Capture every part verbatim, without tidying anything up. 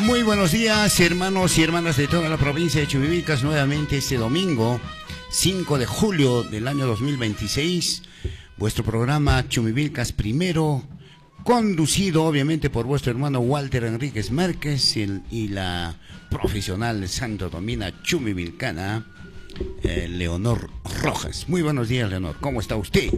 Muy buenos días, hermanos y hermanas de toda la provincia de Chumivilcas. Nuevamente este domingo, cinco de julio del año dos mil veintiséis, vuestro programa Chumivilcas Primero, conducido obviamente por vuestro hermano Walter Enríquez Márquez el, y la profesional Santo Domina Chumivilcana, eh, Leonor Rojas. Muy buenos días, Leonor. ¿Cómo está usted?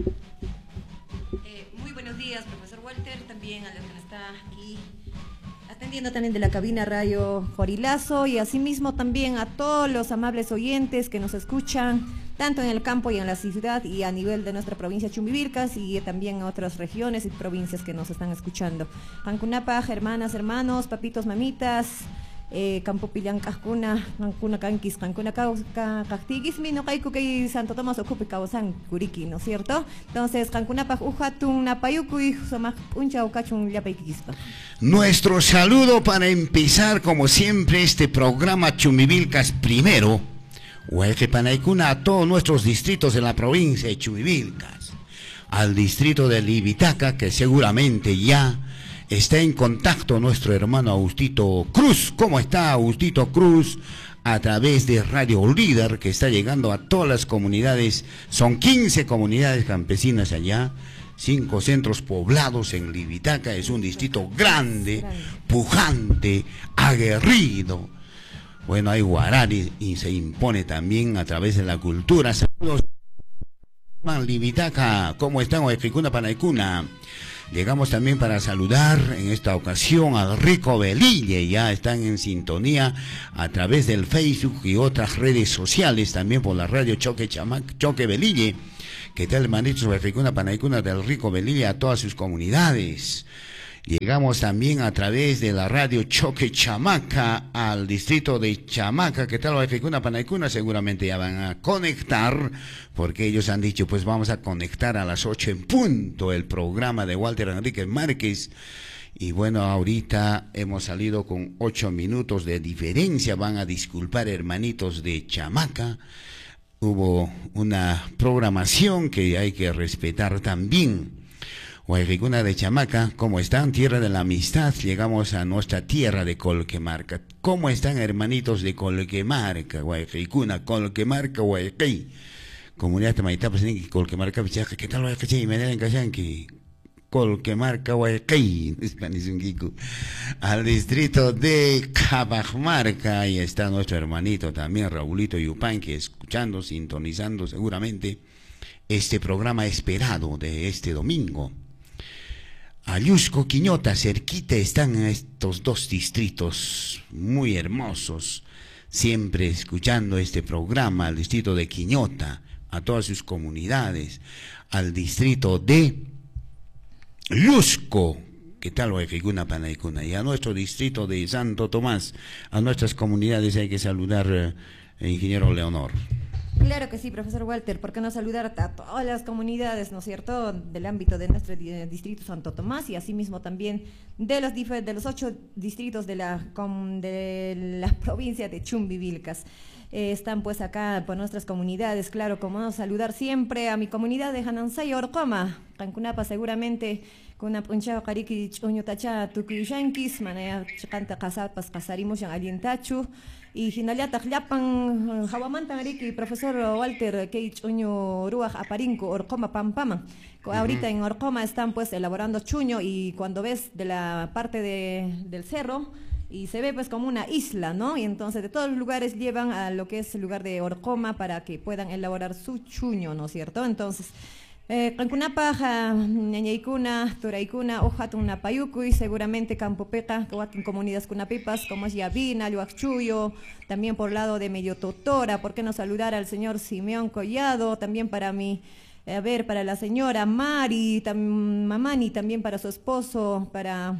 Eh, muy buenos días, profesor Walter, también a los que está aquí atendiendo también de la cabina Radio Jorilazo, y asimismo también a todos los amables oyentes que nos escuchan tanto en el campo y en la ciudad y a nivel de nuestra provincia Chumivilcas, y también en otras regiones y provincias que nos están escuchando. Cancunapaj, hermanas, hermanos, papitos, mamitas, eh, Campo Pillan Cajcuna, Cancuna Canquis, Cancuna Cactigis, Mino Kaiku que Santo Tomás ocupe Causan Curiki, ¿no es cierto? Entonces, Cancunapaj Ujatun Napayucuy, Somak Uncha Ocachun Yapaikispa. Nuestro saludo para empezar, como siempre, este programa Chumivilcas Primero, Huequepanaicuna, a todos nuestros distritos de la provincia de Chumivilcas, al distrito de Libitaca, que seguramente ya está en contacto nuestro hermano Agustito Cruz. ¿Cómo está Agustito Cruz? A través de Radio Líder, que está llegando a todas las comunidades. Son quince comunidades campesinas allá, cinco centros poblados en Libitaca. Es un distrito grande, pujante, aguerrido. Bueno, hay guarari y se impone también a través de la cultura. Saludos, Libitaca. ¿Cómo están? Oejicuna Panaicuna. Llegamos también para saludar en esta ocasión al Rico Belille. Ya están en sintonía a través del Facebook y otras redes sociales, también por la radio Choque Chamac, Choque Belille. ¿Qué tal, hermanitos? Oejicuna Panaicuna del Rico Belille a todas sus comunidades. Llegamos también a través de la radio Choque Chamaca al distrito de Chamaca. ¿Qué tal, Oejicuna Panaicuna? Seguramente ya van a conectar, porque ellos han dicho, pues vamos a conectar a las ocho en punto el programa de Walter Enríquez Márquez. Y bueno, ahorita hemos salido con ocho minutos de diferencia. Van a disculpar, hermanitos de Chamaca. Hubo una programación que hay que respetar también. Huayquicuna de Chamaca, ¿cómo están? Tierra de la amistad, llegamos a nuestra tierra de Colquemarca. ¿Cómo están, hermanitos de Colquemarca? Huayquicuna, Colquemarca, Huayqui. Comunidad Tamaitá, pues en Colquemarca, Pichaja, ¿qué tal Huayquicuna? Y me en Cayanqui. Colquemarca, Huayqui, al distrito de Cabajmarca. Ahí está nuestro hermanito también, Raulito Yupanqui, escuchando, sintonizando seguramente este programa esperado de este domingo. Ayusco, Quiñota, cerquita están estos dos distritos muy hermosos, siempre escuchando este programa, al distrito de Quiñota, a todas sus comunidades, al distrito de Lusco, ¿qué tal, Oejicuna Panaicuna? Y a nuestro distrito de Santo Tomás, a nuestras comunidades hay que saludar, eh, ingeniero Leonor. Claro que sí, profesor Walter, ¿por qué no saludar a todas las comunidades, ¿no es cierto?, del ámbito de nuestro distrito Santo Tomás, y asimismo también de los, de los ocho distritos de la, de la provincia de Chumivilcas. Eh, están pues acá por nuestras comunidades, claro, como no, saludar siempre a mi comunidad de Hanansay Orcoma, Cancunapa, seguramente con una punchada cariki uñutacha tukuyuyanquis, manaya chacanta casapas casarimos en alientachu. Y Hinaliata Llapan, Jawamantan Ariki, profesor Walter Keich Uño Ruaj Aparinco, Orcoma Pampama. Ahorita en Orcoma están pues elaborando chuño, y cuando ves de la parte de, del cerro, y se ve pues como una isla, ¿no? Y entonces de todos los lugares llevan a lo que es el lugar de Orcoma para que puedan elaborar su chuño, ¿no es cierto? Entonces, Cancunapa, Ñañaicuna, Turaicuna, Ojatun Napayucuy, seguramente Campopeca, Coaquín Comunidades Cunapipas, como es Yavina, Luachuyo, también por lado de Medio Totora. ¿Por qué no saludar al señor Simeón Collado? También para mi, a ver, para la señora Mari, tam, Mamani, también para su esposo, para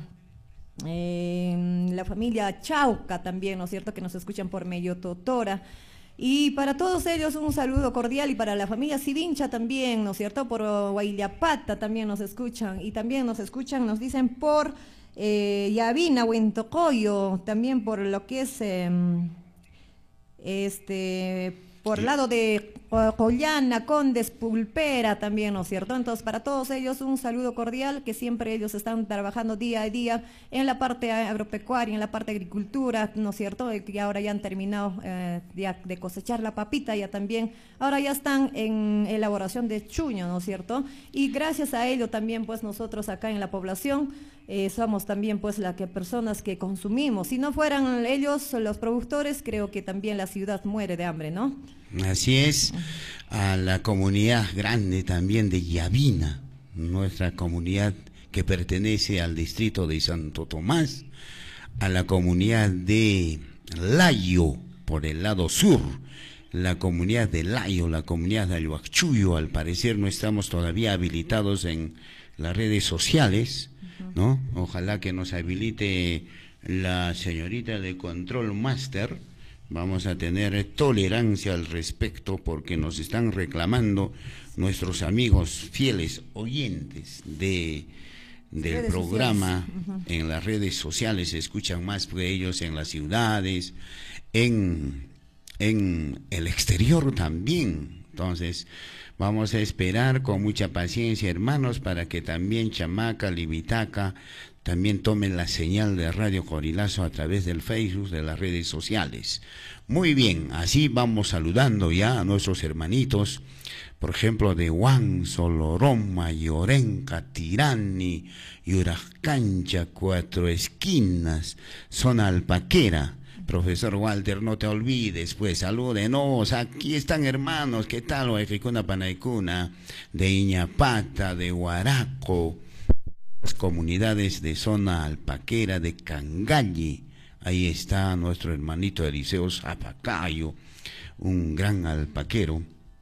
eh, la familia Chauca también, ¿no es cierto?, que nos escuchan por Medio Totora. Y para todos ellos un saludo cordial, y para la familia Sivincha también, ¿no es cierto?, por Huayllapata también nos escuchan, y también nos escuchan, nos dicen por eh, Yavina, Huentocoyo, también por lo que es eh, este por el lado de Collana, Condes, Pulpera también, ¿no es cierto? Entonces, para todos ellos un saludo cordial, que siempre ellos están trabajando día a día en la parte agropecuaria, en la parte de agricultura, ¿no es cierto? Que ahora ya han terminado eh, ya de cosechar la papita, ya también, ahora ya están en elaboración de chuño, ¿no es cierto? Y gracias a ello también, pues nosotros acá en la población, Eh, somos también pues las que personas que consumimos. Si no fueran ellos los productores, creo que también la ciudad muere de hambre, ¿no? Así es. A la comunidad grande también de Yavina, nuestra comunidad que pertenece al distrito de Santo Tomás, a la comunidad de Layo por el lado sur, la comunidad de Layo, la comunidad de Ayuachuyo. Al parecer no estamos todavía habilitados en las redes sociales, ¿no? Ojalá que nos habilite la señorita de Control Master. Vamos a tener tolerancia al respecto, porque nos están reclamando nuestros amigos fieles oyentes de del redes programa uh-huh. en las redes sociales. Se escuchan más que ellos en las ciudades, en, en el exterior también. Entonces vamos a esperar con mucha paciencia, hermanos, para que también Chamaca, Libitaca, también tomen la señal de Radio Corilazo a través del Facebook, de las redes sociales. Muy bien, así vamos saludando ya a nuestros hermanitos, por ejemplo, de Huanzo, Loroma, Llorenca, Tirani, Yuraccancha, Cuatro Esquinas, zona alpaquera. Profesor Walter, no te olvides, pues, salúdenos, aquí están hermanos, ¿qué tal? Oejicuna Panaicuna, de Iñapata, de Huaraco, las comunidades de zona alpaquera, de Cangalli, ahí está nuestro hermanito Eliseo Zapacayo, un gran alpaquero,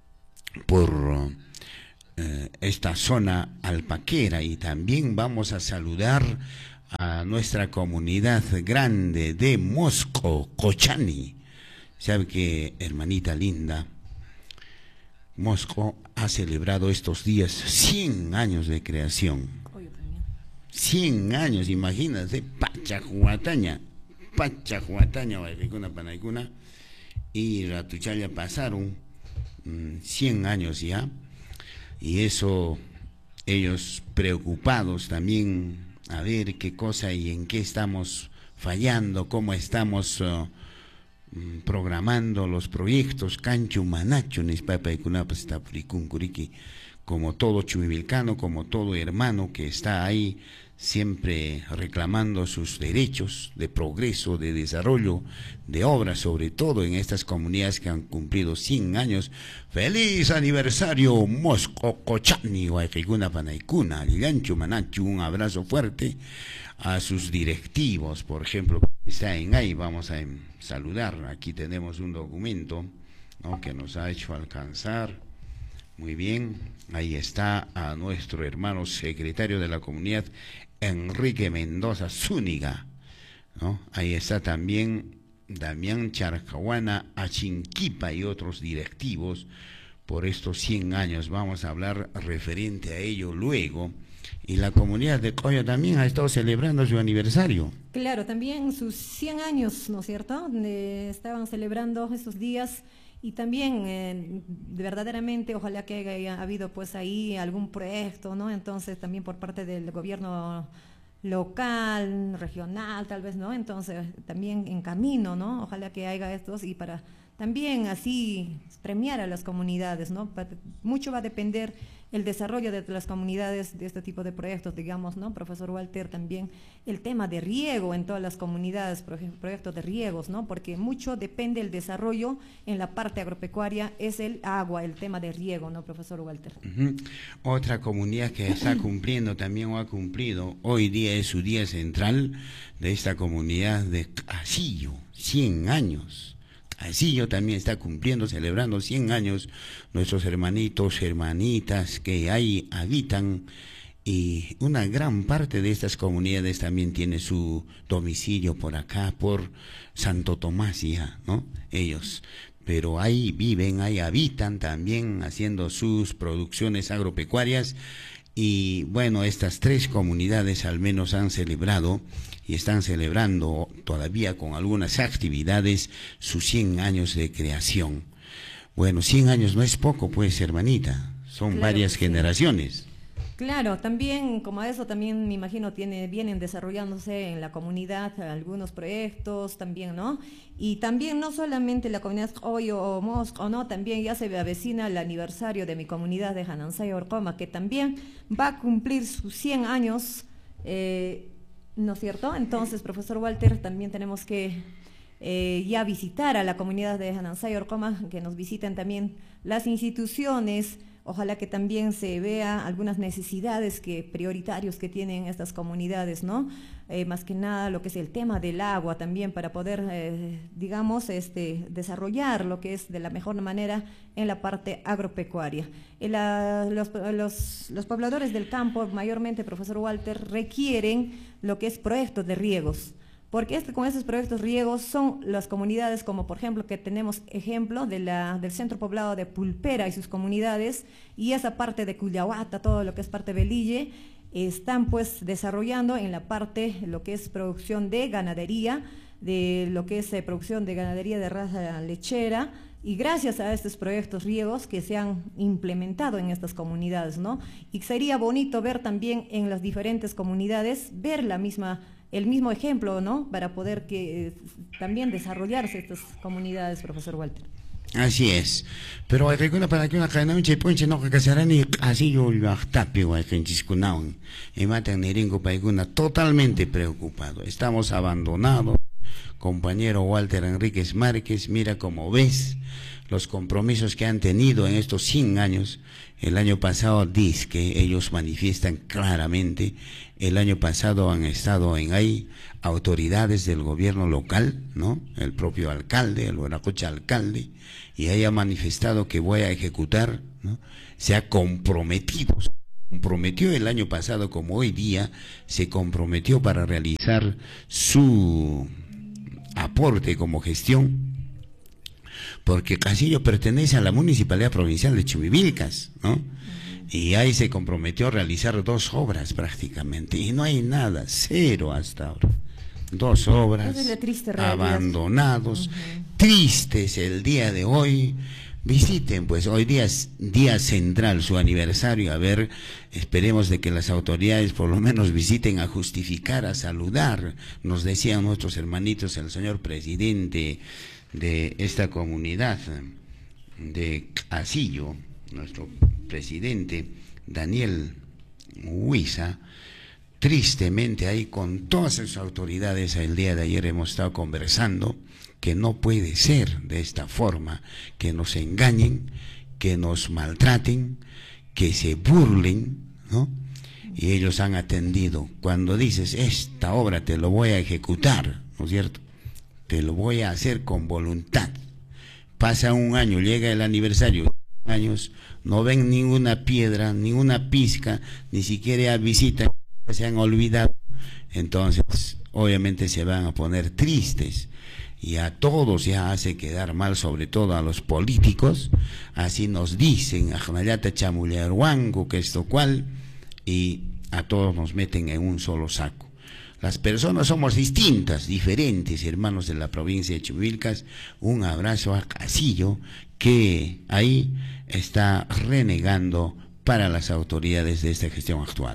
por eh, esta zona alpaquera. Y también vamos a saludar a nuestra comunidad grande de Mosco, Cochani. Sabe que, hermanita linda, Mosco ha celebrado estos días cien años de creación. cien años, imagínate, Pachajuataña, Pachajuataña, Bairicuna, Panaicuna, y Ratuchaya pasaron mmm, cien años ya, y eso, ellos preocupados también a ver qué cosa y en qué estamos fallando, cómo estamos uh, programando los proyectos, Canchu Manacho, Nispapa y Cunapas, Tapuricunkuriki, como todo chumivilcano, como todo hermano que está ahí siempre reclamando sus derechos de progreso, de desarrollo, de obra, sobre todo en estas comunidades que han cumplido cien años. ¡Feliz aniversario, Mosco, Cochani, Guayquicuna, Panaicuna, Lilanchu, Manachu! Un abrazo fuerte a sus directivos, por ejemplo, está en ahí, vamos a saludar. Aquí tenemos un documento, ¿no?, que nos ha hecho alcanzar. Muy bien, ahí está a nuestro hermano secretario de la comunidad, Enrique Mendoza Zúñiga, ¿no? Ahí está también Damián Charcahuana Achinquipa y otros directivos por estos cien años. Vamos a hablar referente a ello luego. Y la comunidad de Coya también ha estado celebrando su aniversario. Claro, también sus cien años, ¿no es cierto? De, estaban celebrando estos días. Y también, eh, verdaderamente, ojalá que haya habido pues ahí algún proyecto, ¿no? Entonces, también por parte del gobierno local, regional, tal vez, ¿no? Entonces, también en camino, ¿no? Ojalá que haya estos y para también así premiar a las comunidades, ¿no? Mucho va a depender el desarrollo de las comunidades de este tipo de proyectos, digamos, ¿no? Profesor Walter, también el tema de riego en todas las comunidades, por ejemplo, proyectos de riegos, ¿no? Porque mucho depende el desarrollo en la parte agropecuaria, es el agua, el tema de riego, ¿no, profesor Walter? Uh-huh. Otra comunidad que está cumpliendo también o ha cumplido, hoy día es su día central de esta comunidad de Casillo, cien años. Casillo también está cumpliendo, celebrando cien años, nuestros hermanitos, hermanitas que ahí habitan, y una gran parte de estas comunidades también tiene su domicilio por acá, por Santo Tomás ya, ¿no? Ellos, pero ahí viven, ahí habitan también haciendo sus producciones agropecuarias. Y bueno, estas tres comunidades al menos han celebrado y están celebrando todavía con algunas actividades sus cien años de creación. Bueno, cien años no es poco, pues, hermanita, son Claro varias que sí. generaciones. Claro, también como eso también me imagino tiene vienen desarrollándose en la comunidad algunos proyectos también, ¿no? Y también no solamente la comunidad Hoyo o Mosco, ¿no? También ya se avecina el aniversario de mi comunidad de Janansay Orcoma, que también va a cumplir sus cien años, eh, ¿no es cierto? Entonces, profesor Walter, también tenemos que eh, ya visitar a la comunidad de Janansay Orcoma, que nos visiten también las instituciones. Ojalá que también se vea algunas necesidades que prioritarios que tienen estas comunidades, ¿no? Eh, más que nada lo que es el tema del agua también para poder, eh, digamos, este, desarrollar lo que es de la mejor manera en la parte agropecuaria. Eh, la, los, los, los pobladores del campo, mayormente, profesor Walter, requieren lo que es proyectos de riegos. Porque este, con estos proyectos riegos son las comunidades, como por ejemplo que tenemos ejemplo de la, del centro poblado de Pulpera y sus comunidades, y esa parte de Cuyahuata, todo lo que es parte de Belille, están pues desarrollando en la parte, lo que es producción de ganadería, de lo que es eh, producción de ganadería de raza lechera, y gracias a estos proyectos riegos que se han implementado en estas comunidades, ¿no? Y sería bonito ver también en las diferentes comunidades, ver la misma el mismo ejemplo, ¿no? Para poder que eh, también desarrollarse estas comunidades, profesor Walter. Así es. Pero hay que para que una cadena un cheponche no que casarán y así yo lo actapio hay que chiscunaun. Y matan neringo paiguna totalmente preocupado. Estamos abandonados. Compañero Walter Enríquez Márquez, mira cómo ves los compromisos que han tenido en estos cien años. El año pasado dice que ellos manifiestan claramente, el año pasado han estado en ahí autoridades del gobierno local, ¿no? El propio alcalde, el Huaracocha alcalde, y haya manifestado que voy a ejecutar, ¿no? Se ha comprometido, comprometió el año pasado como hoy día, se comprometió para realizar su aporte como gestión, porque Casillo pertenece a la Municipalidad Provincial de Chumivilcas, ¿no? Y ahí se comprometió a realizar dos obras prácticamente, y no hay nada, cero hasta ahora. Dos obras, Es la triste realidad. abandonados, Uh-huh. tristes el día de hoy. Visiten, pues, hoy día es día central, su aniversario, a ver, esperemos de que las autoridades por lo menos visiten a justificar, a saludar. Nos decían nuestros hermanitos, el señor presidente de esta comunidad de Casillo, nuestro presidente Daniel Huiza, tristemente ahí con todas sus autoridades el día de ayer hemos estado conversando que no puede ser de esta forma, que nos engañen, que nos maltraten, que se burlen, ¿no? Y ellos han atendido. Cuando dices, esta obra te lo voy a ejecutar, ¿no es cierto? Te lo voy a hacer con voluntad. Pasa un año, llega el aniversario, años, no ven ninguna piedra, ninguna pizca, ni siquiera visitan, se han olvidado. Entonces, obviamente se van a poner tristes. Y a todos ya hace quedar mal, sobre todo a los políticos, así nos dicen, Ajnayata Chamullerwango, que esto cual, y a todos nos meten en un solo saco. Las personas somos distintas, diferentes, hermanos de la provincia de Chuvilcas. Un abrazo a Casillo, que ahí está renegando para las autoridades de esta gestión actual.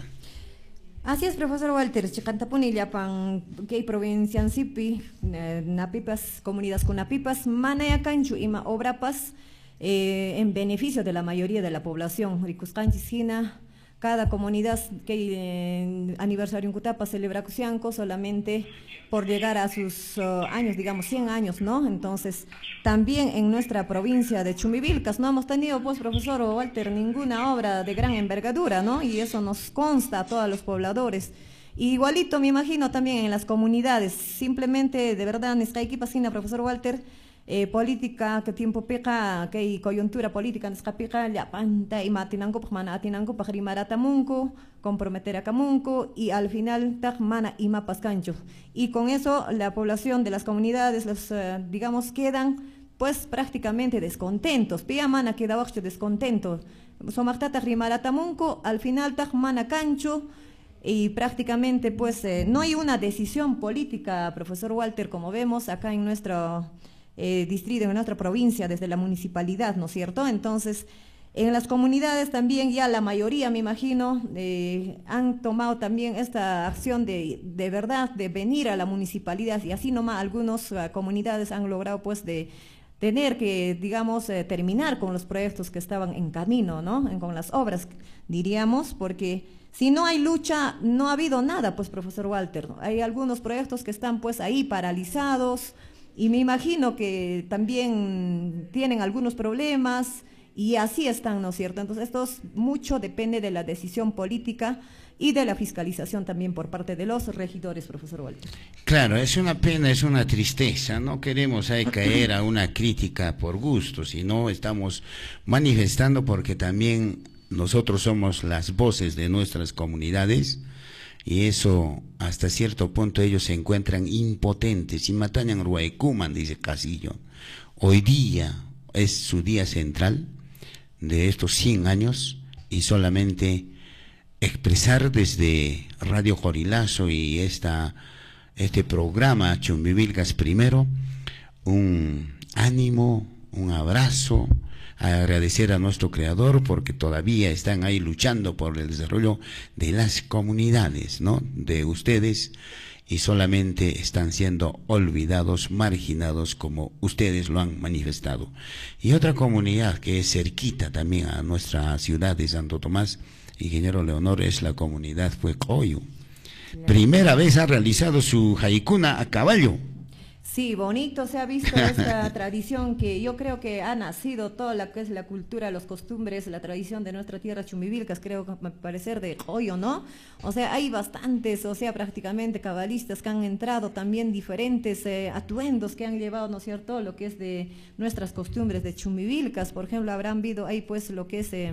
Así es, profesor Walter, Chicantapuni, Yapan, que provincia en Sipi, Napipas, comunidades con Napipas, Manayacanchu, Ima Obrapas, eh, en beneficio de la mayoría de la población. Ricuscanchicina, cada comunidad que eh, aniversario en Cutapa celebra Cusianco solamente por llegar a sus uh, años, digamos cien años, ¿no? Entonces, también en nuestra provincia de Chumivilcas no hemos tenido, pues, profesor Walter, ninguna obra de gran envergadura, ¿no? Y eso nos consta a todos los pobladores. Y igualito, me imagino, también en las comunidades. Simplemente, de verdad, nuestra equipa, profesor Walter, Eh, política que tiempo pica que hay coyuntura política nuestra pica ya panta y matinango pues mana atinango para rimar a tamunco comprometer a camunco y al final tag mana y mapas cancho y con eso la población de las comunidades los uh, digamos quedan pues prácticamente descontentos pia mana queda bajo descontento somartata rimar a tamunco al final tag mana cancho y prácticamente pues eh, no hay una decisión política, profesor Walter, como vemos acá en nuestro eh, distrito, en nuestra provincia, desde la municipalidad, ¿no es cierto? Entonces, en las comunidades también ya la mayoría, me imagino, eh, han tomado también esta acción de, de verdad, de venir a la municipalidad, y así nomás algunas uh, comunidades han logrado pues de tener que, digamos, eh, terminar con los proyectos que estaban en camino, ¿no? En, con las obras, diríamos, porque si no hay lucha, no ha habido nada, pues, profesor Walter. Hay algunos proyectos que están pues ahí paralizados, y me imagino que también tienen algunos problemas, y así están, ¿no es cierto? Entonces, esto es, mucho depende de la decisión política y de la fiscalización también por parte de los regidores, profesor Walter. Claro, es una pena, es una tristeza, no queremos ahí caer a una crítica por gusto, sino estamos manifestando porque también nosotros somos las voces de nuestras comunidades, y eso hasta cierto punto ellos se encuentran impotentes. Y Matañan Ruaycuman, dice Casillo, hoy día es su día central de estos cien años, y solamente expresar desde Radio Jorilazo y esta, este programa Chumbivilcas primero, un ánimo, un abrazo, agradecer a nuestro creador porque todavía están ahí luchando por el desarrollo de las comunidades, ¿no? De ustedes, y solamente están siendo olvidados, marginados, como ustedes lo han manifestado. Y otra comunidad que es cerquita también a nuestra ciudad de Santo Tomás, ingeniero Leonor, es la comunidad Fuecoyo. Primera vez ha realizado su haikuna a caballo. Sí, bonito se ha visto esta tradición que yo creo que ha nacido toda la que es la cultura, los costumbres, la tradición de nuestra tierra Chumbivilcas, creo que me parecer de Hoyo, ¿no? O sea, hay bastantes, o sea, prácticamente cabalistas que han entrado, también diferentes eh, atuendos que han llevado, ¿no es cierto?, lo que es de nuestras costumbres de Chumbivilcas. Por ejemplo, habrán visto ahí pues lo que es... Eh,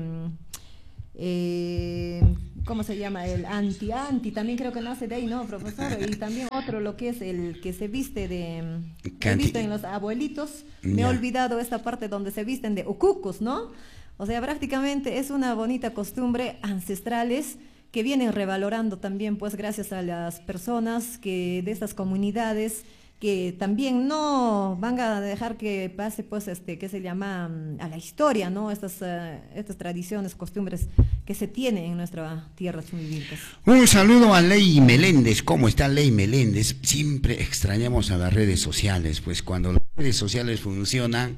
Eh, ¿cómo se llama? El anti-anti, también creo que nace de ahí, ¿no, profesor? Y también otro, lo que es el que se viste de... He visto en los abuelitos, me he olvidado esta parte donde se visten de ucucos, ¿no? O sea, prácticamente es una bonita costumbre ancestrales que vienen revalorando también, pues, gracias a las personas que de estas comunidades, que también no van a dejar que pase, pues, este, que se llama a la historia, ¿no? Estas, uh, estas tradiciones, costumbres que se tienen en nuestra tierra Chumbivilcas. Un saludo a Ley Meléndez. ¿Cómo está Ley Meléndez? Siempre extrañamos a las redes sociales, pues cuando las redes sociales funcionan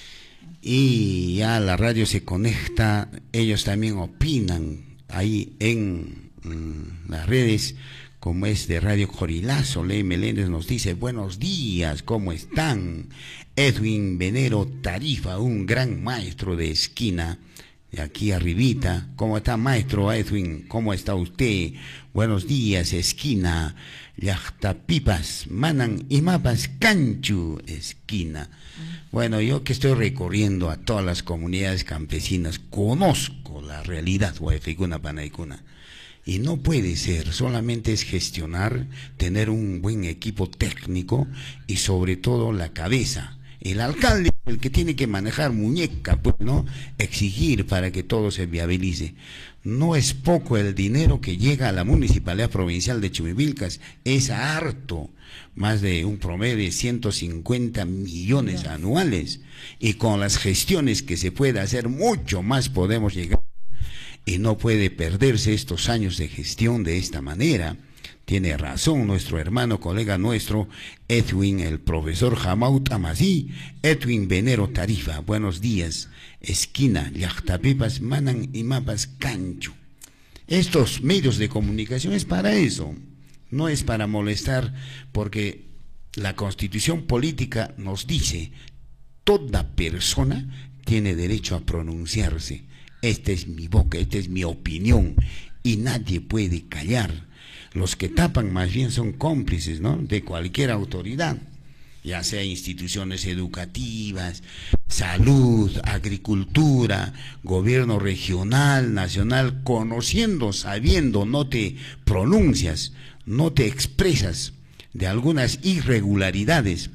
y ya la radio se conecta, ellos también opinan ahí en mm, las redes, como es de Radio Jorilazo. Ley Meléndez nos dice, buenos días, ¿cómo están? Edwin Venero Tarifa, un gran maestro de esquina, de aquí arribita. ¿Cómo está, maestro Edwin? ¿Cómo está usted? Buenos días, esquina. Yachtapipas, Manan y Mapas, Canchu, esquina. Bueno, yo que estoy recorriendo a todas las comunidades campesinas, conozco la realidad, Guayficuna, Panaicuna. Y no puede ser, solamente es gestionar, tener un buen equipo técnico y sobre todo la cabeza. El alcalde, el que tiene que manejar muñeca, pues, ¿no? Exigir para que todo se viabilice. No es poco el dinero que llega a la Municipalidad Provincial de Chumbivilcas, es harto, más de un promedio de ciento cincuenta millones anuales. Y con las gestiones que se puede hacer, mucho más podemos llegar. Y no puede perderse estos años de gestión de esta manera. Tiene razón nuestro hermano, colega nuestro, Edwin, el profesor Jamaut Amasí, Edwin Venero Tarifa. Buenos días, esquina, Yachtapipas, Manan y Mapas, Cancho. Estos medios de comunicación es para eso, no es para molestar, porque la Constitución política nos dice, toda persona tiene derecho a pronunciarse. Esta es mi boca, esta es mi opinión, y nadie puede callar. Los que tapan más bien son cómplices, ¿no?, de cualquier autoridad, ya sea instituciones educativas, salud, agricultura, gobierno regional, nacional. Conociendo, sabiendo, no te pronuncias, no te expresas de algunas irregularidades,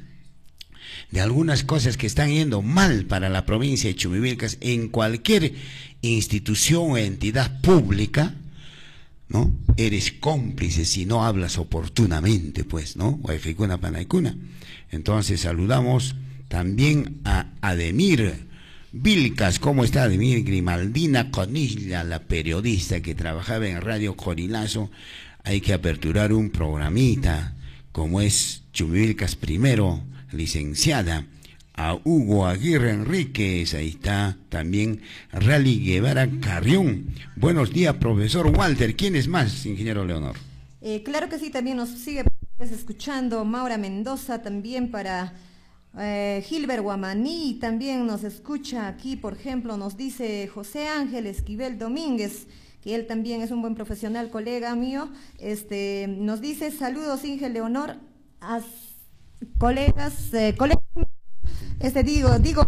de algunas cosas que están yendo mal para la provincia de Chumbivilcas en cualquier institución o entidad pública, ¿no? Eres cómplice si no hablas oportunamente, pues, ¿no? Guayficuna, Panaicuna. Entonces saludamos también a Ademir Vilcas. ¿Cómo está Ademir? Grimaldina Conilla, la periodista que trabajaba en Radio Corilazo. Hay que aperturar un programita, como es Chumbivilcas primero, licenciada. A Hugo Aguirre Enríquez, ahí está también Rally Guevara Carrión. Buenos días, profesor Walter. ¿Quién es más, ingeniero Leonor? Eh, claro que sí, también nos sigue escuchando Maura Mendoza, también para eh, Gilbert Guamaní, también nos escucha aquí, por ejemplo, nos dice José Ángel Esquivel Domínguez, que él también es un buen profesional, colega mío. Este, nos dice saludos, Inge Leonor, a colegas, eh, colegas. Este digo, digo,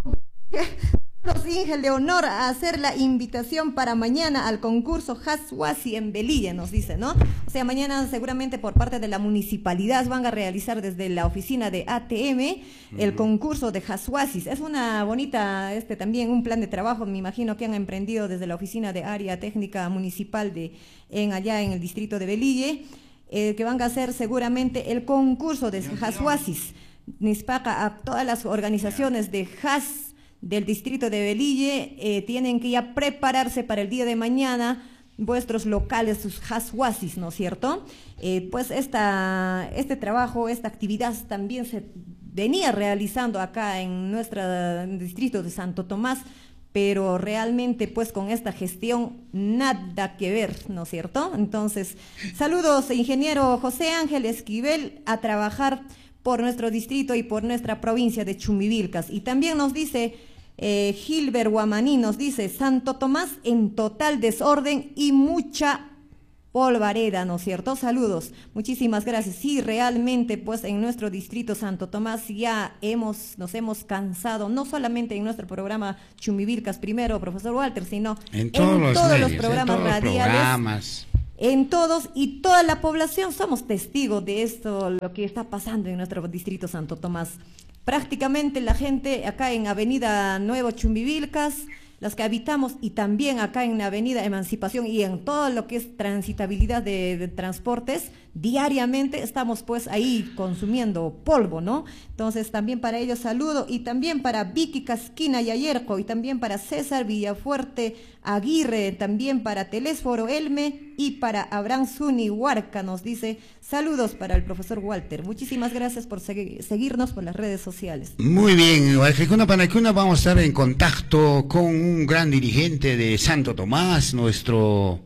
los Inge Leonor a hacer la invitación para mañana al concurso Haswasi en Velilla, nos dice, ¿no? O sea, mañana seguramente por parte de la municipalidad van a realizar desde la oficina de A T M el uh-huh. concurso de Haswasis. Es una bonita, este también un plan de trabajo, me imagino que han emprendido desde la oficina de área técnica municipal de en allá en el distrito de Velilla, eh, que van a hacer seguramente el concurso de Haswasis. Nispaca, a todas las organizaciones de Has del distrito de Velilla, eh, tienen que ya prepararse para el día de mañana vuestros locales, sus Haswasis, ¿no es cierto? Eh, pues esta, este trabajo, esta actividad también se venía realizando acá en nuestro distrito de Santo Tomás, pero realmente pues con esta gestión nada que ver, ¿no es cierto? Entonces, saludos, ingeniero José Ángel Esquivel, a trabajar por nuestro distrito y por nuestra provincia de Chumbivilcas. Y también nos dice eh, Gilbert Guamaní, nos dice Santo Tomás en total desorden y mucha polvareda, ¿no es cierto? Saludos, muchísimas gracias. Sí, realmente pues en nuestro distrito Santo Tomás ya hemos, nos hemos cansado, no solamente en nuestro programa Chumbivilcas primero, profesor Walter, sino en todos, en los, todos medios, los programas en todos radiales. Los programas. En todos y toda la población somos testigos de esto, lo que está pasando en nuestro distrito Santo Tomás. Prácticamente la gente acá en Avenida Nuevo Chumbivilcas, las que habitamos, y también acá en la Avenida Emancipación y en todo lo que es transitabilidad de, de transportes, diariamente estamos pues ahí consumiendo polvo, ¿no? Entonces también para ellos saludo, y también para Vicky Casquina Yayerco, y también para César Villafuerte Aguirre, también para Telésforo Elme y para Abraham Zuni Huarca, nos dice saludos para el profesor Walter. Muchísimas gracias por segui seguirnos por las redes sociales. Muy bien, Guayquicuna Panacuna, vamos a estar en contacto con un gran dirigente de Santo Tomás, nuestro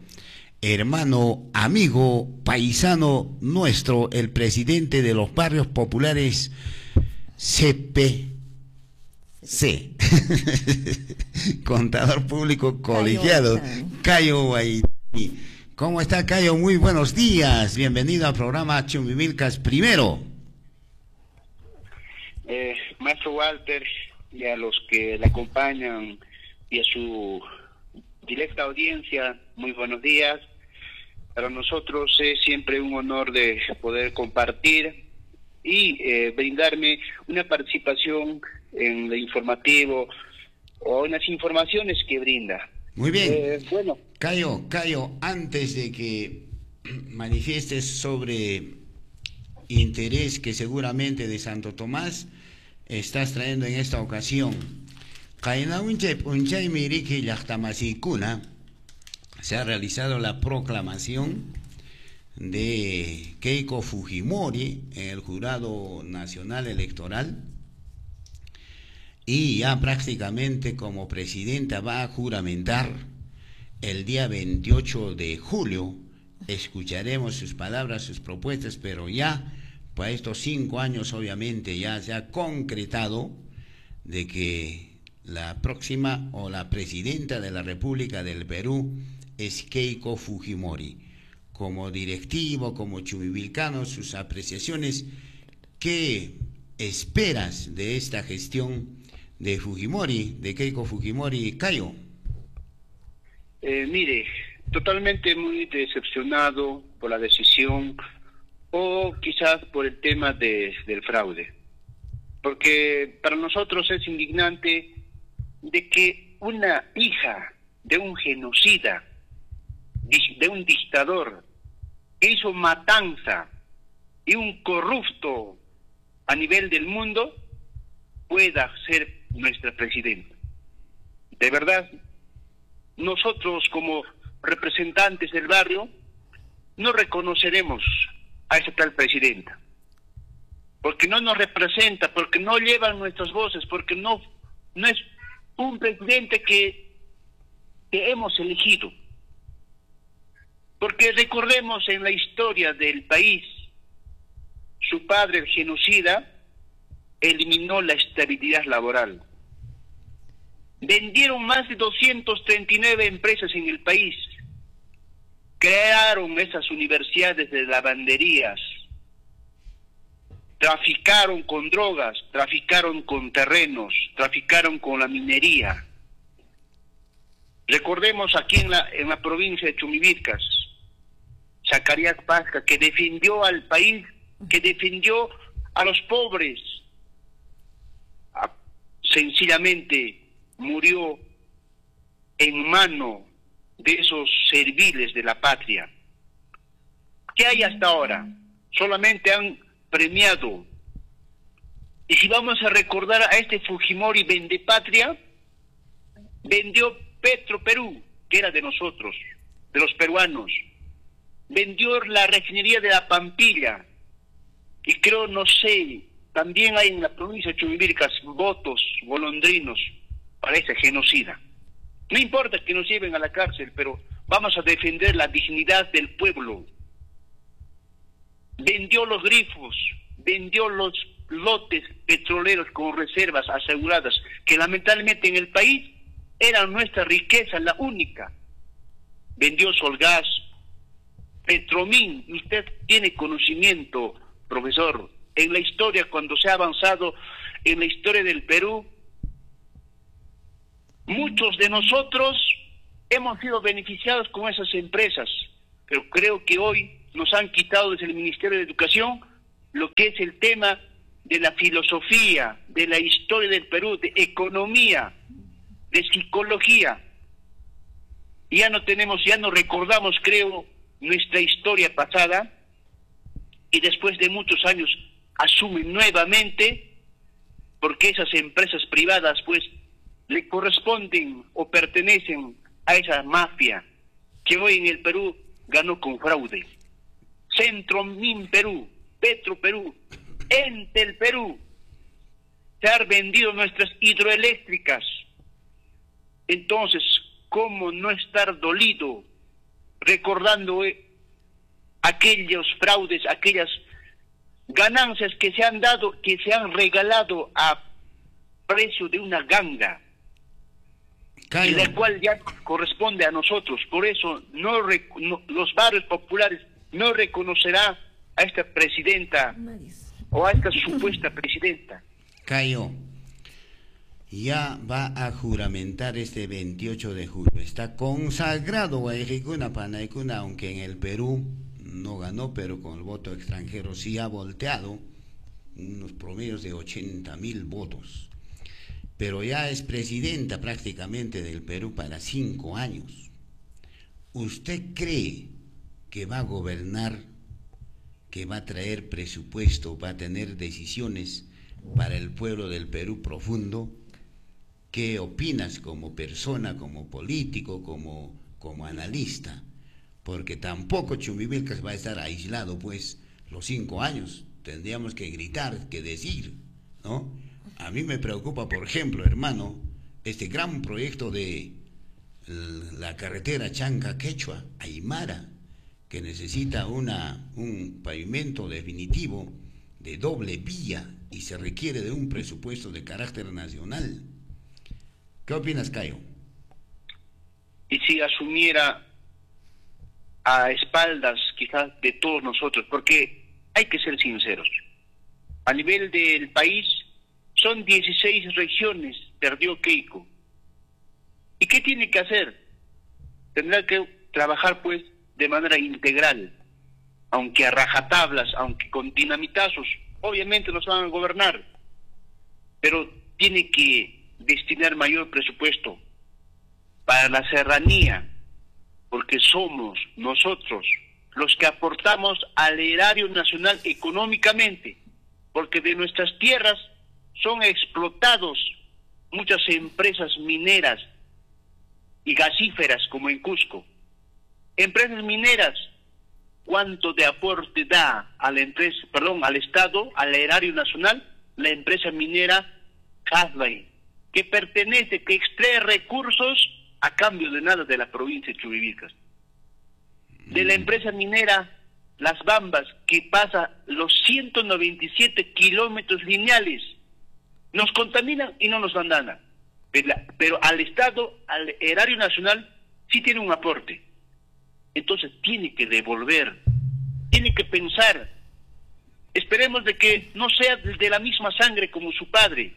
hermano, amigo, paisano nuestro, el presidente de los barrios populares C P C, contador público colegiado, Cayo Guaití. ¿Cómo está, Cayo? Muy buenos días, bienvenido al programa Chumbivilcas primero. Eh, maestro Walter, y a los que le acompañan y a su directa audiencia, muy buenos días. Para nosotros es siempre un honor de poder compartir y eh, brindarme una participación en el informativo o en las informaciones que brinda. Muy bien. Eh, bueno, Cayo, Cayo, antes de que manifiestes sobre interés que seguramente de Santo Tomás estás trayendo en esta ocasión, se ha realizado la proclamación de Keiko Fujimori en el Jurado Nacional Electoral, y ya prácticamente como presidenta va a juramentar el día veintiocho de julio. Escucharemos sus palabras, sus propuestas, pero ya para estos cinco años obviamente ya se ha concretado de que la próxima o la presidenta de la República del Perú es Keiko Fujimori. Como directivo, como chumbivilcano, sus apreciaciones, ¿qué esperas de esta gestión de Fujimori, de Keiko Fujimori, Cayo? Eh, mire, totalmente muy decepcionado por la decisión, o quizás por el tema de, del fraude, porque para nosotros es indignante de que una hija de un genocida, de un dictador que hizo matanza y un corrupto a nivel del mundo, pueda ser nuestra presidenta. De verdad, nosotros como representantes del barrio no reconoceremos a esa tal presidenta, porque no nos representa, porque no llevan nuestras voces, porque no, no es un presidente que, que hemos elegido. Porque recordemos en la historia del país, su padre, el genocida, eliminó la estabilidad laboral. Vendieron más de doscientas treinta y nueve empresas en el país. Crearon esas universidades de lavanderías. Traficaron con drogas, traficaron con terrenos, traficaron con la minería. Recordemos aquí en la, en la provincia de Chumbivilcas, Zacarías Pasca, que defendió al país, que defendió a los pobres. A, sencillamente murió en mano de esos serviles de la patria. ¿Qué hay hasta ahora? Solamente han premiado. Y si vamos a recordar a este Fujimori vendepatria, vendió Petro Perú, que era de nosotros, de los peruanos. Vendió la refinería de La Pampilla. Y creo, no sé, también hay en la provincia de Chumbivilcas votos golondrinos para ese genocida. No importa que nos lleven a la cárcel, pero vamos a defender la dignidad del pueblo. Vendió los grifos, vendió los lotes petroleros con reservas aseguradas, que lamentablemente en el país era nuestra riqueza, la única. Vendió Solgas, Petromín. Usted tiene conocimiento, profesor, en la historia, cuando se ha avanzado en la historia del Perú, muchos de nosotros hemos sido beneficiados con esas empresas, pero creo que hoy nos han quitado desde el Ministerio de Educación lo que es el tema de la filosofía, de la historia del Perú, de economía, de psicología. Ya no tenemos, ya no recordamos, creo, nuestra historia pasada, y después de muchos años asumen nuevamente, porque esas empresas privadas pues le corresponden o pertenecen a esa mafia que hoy en el Perú ganó con fraude. Centromin Perú, Petro Perú, Entel Perú, se han vendido nuestras hidroeléctricas. Entonces, ¿cómo no estar dolido recordando eh, aquellos fraudes, aquellas ganancias que se han dado, que se han regalado a precio de una ganga? Y la cual ya corresponde a nosotros. Por eso no, no los barrios populares no reconocerá a esta presidenta o a esta supuesta presidenta. Cayo, ya va a juramentar este veintiocho de julio. Está consagrado Guayquicuna Panaicuna, aunque en el Perú no ganó, pero con el voto extranjero sí ha volteado unos promedios de ochenta mil votos. Pero ya es presidenta prácticamente del Perú para cinco años. ¿Usted cree que va a gobernar, que va a traer presupuesto, va a tener decisiones para el pueblo del Perú profundo? ¿Qué opinas como persona, como político, como, como analista? Porque tampoco Chumbivilcas va a estar aislado pues los cinco años. Tendríamos que gritar, que decir, ¿no? A mí me preocupa, por ejemplo, hermano, este gran proyecto de la carretera Chanca-Quechua, Aymara, que necesita una, un pavimento definitivo de doble vía y se requiere de un presupuesto de carácter nacional. ¿Qué opinas, Cayo? Y si asumiera a espaldas quizás de todos nosotros, porque hay que ser sinceros, a nivel del país son dieciséis regiones, perdió Keiko. ¿Y qué tiene que hacer? Tendrá que trabajar pues de manera integral, aunque a rajatablas, aunque con dinamitazos, obviamente nos van a gobernar, pero tiene que destinar mayor presupuesto para la serranía, porque somos nosotros los que aportamos al erario nacional económicamente, porque de nuestras tierras son explotados muchas empresas mineras y gasíferas como en Cusco. Empresas mineras, ¿cuánto de aporte da a la empresa, perdón, al Estado, al erario nacional? La empresa minera Hasbay, que pertenece, que extrae recursos a cambio de nada de la provincia de Chubivicas. De la empresa minera Las Bambas, que pasa los ciento noventa y siete kilómetros lineales, nos contaminan y no nos dan nada. Pero, pero al Estado, al erario nacional, sí tiene un aporte. Entonces tiene que devolver, tiene que pensar. Esperemos de que no sea de la misma sangre como su padre.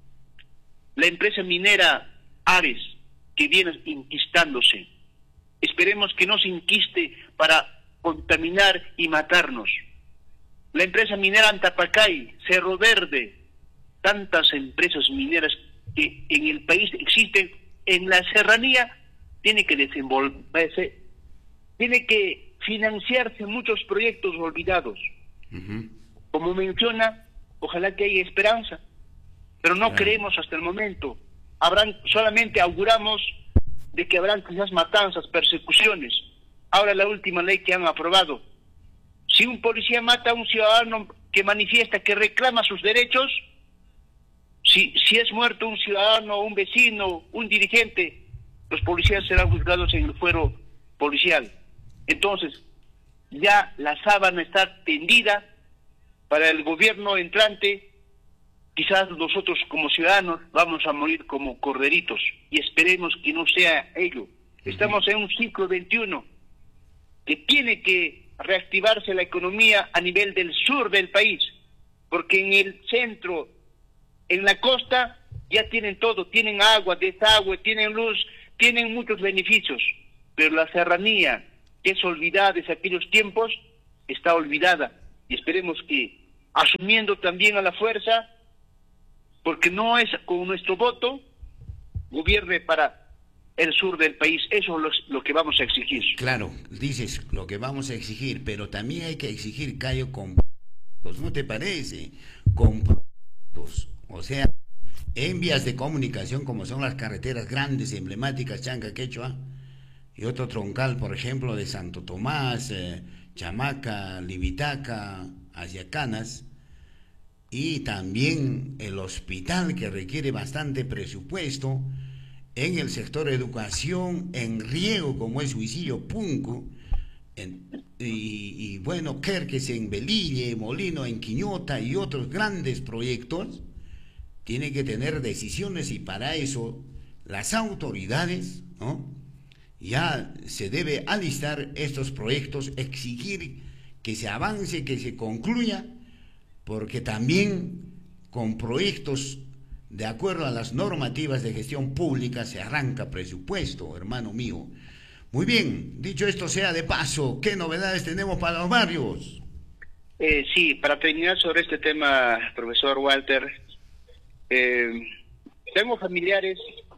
La empresa minera Ares, que viene inquistándose. Esperemos que no se inquiste para contaminar y matarnos. La empresa minera Antapacay, Cerro Verde, tantas empresas mineras que en el país existen, en la serranía, tiene que desenvolverse, tiene que financiarse muchos proyectos olvidados. Uh-huh. Como menciona, ojalá que haya esperanza, pero no claro. creemos hasta el momento. Habrán, solamente auguramos de que habrán quizás matanzas, persecuciones. Ahora la última ley que han aprobado, si un policía mata a un ciudadano que manifiesta, que reclama sus derechos, si, si es muerto un ciudadano, un vecino, un dirigente, los policías serán juzgados en el fuero policial. Entonces, ya la sábana está tendida para el gobierno entrante. Quizás nosotros como ciudadanos vamos a morir como corderitos, y esperemos que no sea ello. Estamos en un siglo veintiuno que tiene que reactivarse la economía a nivel del sur del país, porque en el centro, en la costa, ya tienen todo, tienen agua, desagüe, tienen luz, tienen muchos beneficios, pero la serranía, que es olvidada desde aquellos tiempos, está olvidada, y esperemos que, asumiendo también a la fuerza, porque no es con nuestro voto, gobierne para el sur del país. Eso es lo, lo que vamos a exigir. Claro, dices lo que vamos a exigir, pero también hay que exigir, Cayo, con proyectos, ¿no te parece? Con proyectos, o sea, en vías de comunicación como son las carreteras grandes, emblemáticas, Chanca, Quechua, y otro troncal, por ejemplo, de Santo Tomás, eh, Chamaca, Libitaca, hacia Canas, y también el hospital, que requiere bastante presupuesto, en el sector educación, en riego como es Huicillo Punco, en, y, y bueno, Querques en Belille, Molino en Quiñota y otros grandes proyectos. Tiene que tener decisiones, y para eso las autoridades, ¿no?, ya se debe alistar estos proyectos, exigir que se avance, que se concluya, porque también con proyectos de acuerdo a las normativas de gestión pública se arranca presupuesto, hermano mío. Muy bien, dicho esto sea de paso, ¿qué novedades tenemos para los barrios? Eh, sí, para terminar sobre este tema, profesor Walter, eh, tengo familiares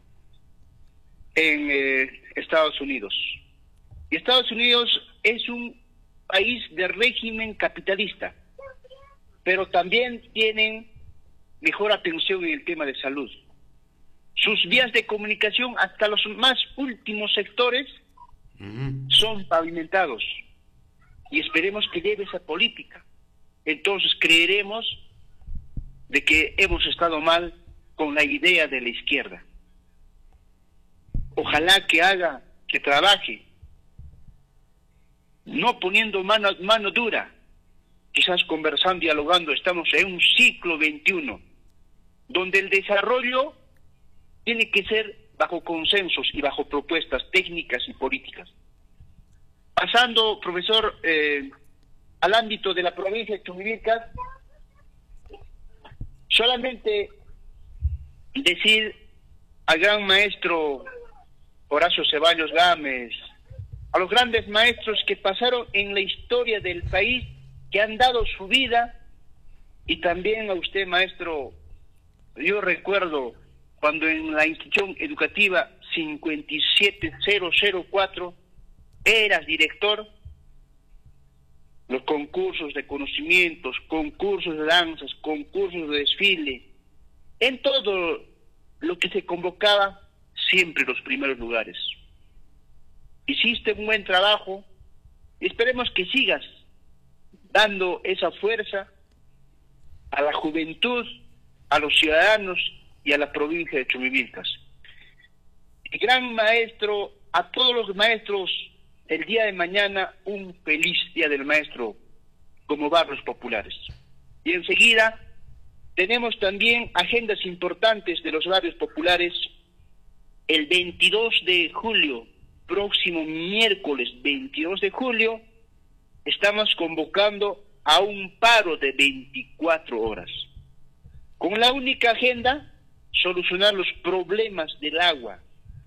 en eh, Estados Unidos. Y Estados Unidos es un país de régimen capitalista, pero también tienen mejor atención en el tema de salud. Sus vías de comunicación, hasta los más últimos sectores, uh-huh. son pavimentados. Y esperemos que lleve esa política. Entonces creeremos de que hemos estado mal con la idea de la izquierda. Ojalá que haga, que trabaje, no poniendo mano, mano dura, quizás conversando, dialogando. Estamos en un siglo veintiuno, donde el desarrollo tiene que ser bajo consensos y bajo propuestas técnicas y políticas. Pasando, profesor, eh, al ámbito de la provincia de Chubivicas, solamente decir al gran maestro Horacio Ceballos Gámez, a los grandes maestros que pasaron en la historia del país, que han dado su vida, y también a usted, maestro. Yo recuerdo cuando en la institución educativa cincuenta y siete mil cuatro eras director, los concursos de conocimientos, concursos de danzas, concursos de desfile, en todo lo que se convocaba, siempre los primeros lugares. Hiciste un buen trabajo y esperemos que sigas dando esa fuerza a la juventud, a los ciudadanos y a la provincia de Chumivilcas. Y gran maestro, a todos los maestros, el día de mañana un feliz día del maestro como barrios populares. Y enseguida tenemos también agendas importantes de los barrios populares. El veintidós de julio, próximo miércoles veintidós de julio, estamos convocando a un paro de veinticuatro horas, con la única agenda, solucionar los problemas del agua.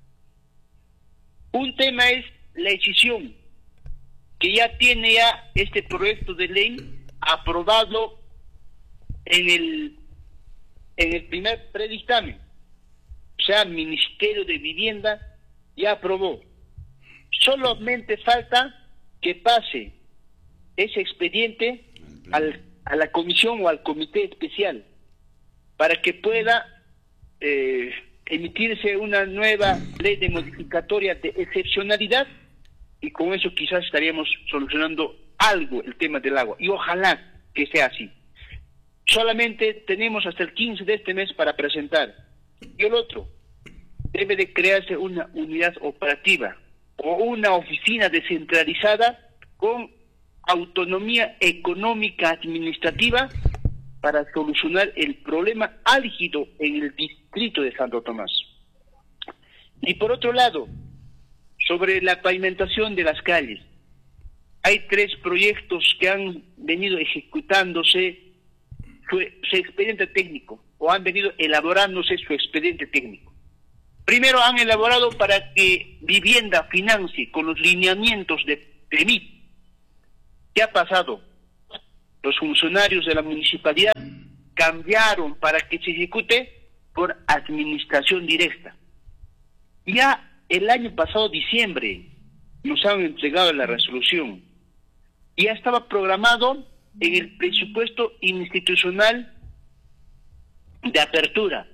Un tema es la decisión, que ya tiene ya este proyecto de ley aprobado en el, en el primer predictamen. O sea, el Ministerio de Vivienda ya aprobó. Solamente falta que pase ese expediente al, a la comisión o al comité especial para que pueda eh, emitirse una nueva ley de modificatoria de excepcionalidad, y con eso quizás estaríamos solucionando algo el tema del agua, y ojalá que sea así. Solamente tenemos hasta el quince de este mes para presentar. Y el otro, debe de crearse una unidad operativa o una oficina descentralizada con autonomía económica administrativa para solucionar el problema álgido en el distrito de Santo Tomás. Y por otro lado, sobre la pavimentación de las calles, hay tres proyectos que han venido ejecutándose su, su expediente técnico, o han venido elaborándose su expediente técnico. Primero han elaborado para que Vivienda financie con los lineamientos de P M I T. ¿Qué ha pasado? Los funcionarios de la municipalidad cambiaron para que se ejecute por administración directa. Ya el año pasado, diciembre, nos han entregado la resolución. Ya estaba programado en el presupuesto institucional de apertura.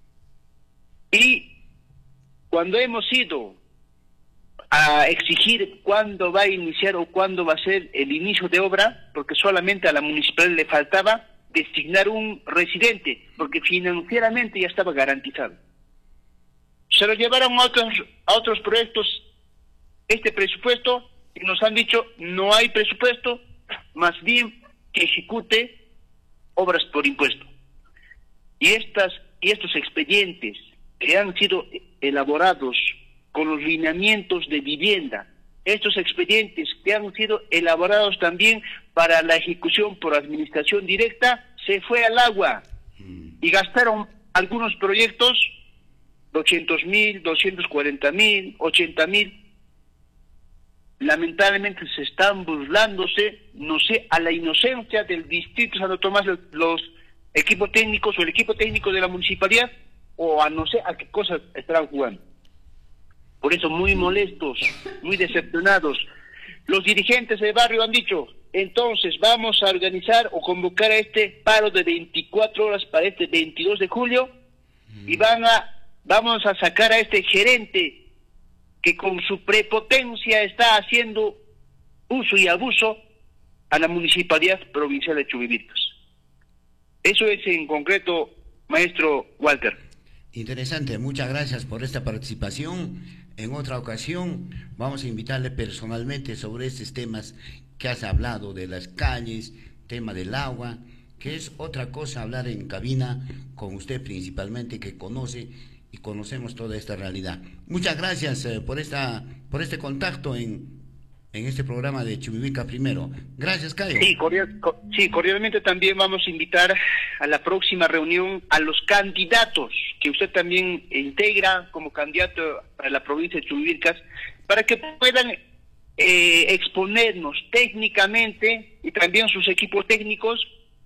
Y cuando hemos ido a exigir cuándo va a iniciar o cuándo va a ser el inicio de obra, porque solamente a la municipalidad le faltaba designar un residente, porque financieramente ya estaba garantizado. Se lo llevaron a otros, a otros proyectos este presupuesto y nos han dicho no hay presupuesto, más bien que ejecute obras por impuesto. Y estas y estos expedientes que han sido elaborados con los lineamientos de vivienda, estos expedientes que han sido elaborados también para la ejecución por administración directa, se fue al agua y gastaron algunos proyectos doscientos mil, doscientos cuarenta mil, ochenta mil. Lamentablemente se están burlándose, no sé, a la inocencia del distrito de Santo Tomás, los equipos técnicos o el equipo técnico de la municipalidad, o a no sé a qué cosas estarán jugando. Por eso muy molestos, muy decepcionados. Los dirigentes del barrio han dicho, entonces vamos a organizar o convocar a este paro de veinticuatro horas para este veintidós de julio y van a vamos a sacar a este gerente que con su prepotencia está haciendo uso y abuso a la municipalidad provincial de Chumivilcas. Eso es en concreto, maestro Walter. Interesante, muchas gracias por esta participación. En otra ocasión vamos a invitarle personalmente sobre estos temas que has hablado, de las calles, tema del agua, que es otra cosa hablar en cabina con usted principalmente, que conoce y conocemos toda esta realidad. Muchas gracias eh, por esta por este contacto en, en este programa de Chumivilcas Primero. Gracias, Cayo. Sí, cordial, co sí, cordialmente también vamos a invitar a la próxima reunión a los candidatos que usted también integra como candidato a la provincia de Chumivilcas, para que puedan eh, exponernos técnicamente y también sus equipos técnicos